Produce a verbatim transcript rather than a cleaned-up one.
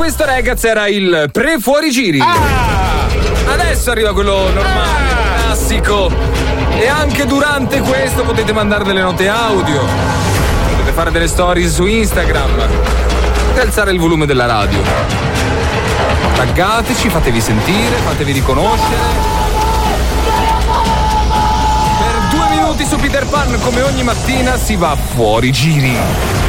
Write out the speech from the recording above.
questo, ragazzi, era il pre-fuorigiri. Ah! Adesso arriva quello normale, ah! classico. E anche durante questo potete mandare delle note audio. Potete fare delle stories su Instagram. Potete alzare il volume della radio. Taggateci, fatevi sentire, fatevi riconoscere. Per due minuti su Peter Pan, come ogni mattina, si va fuori giri.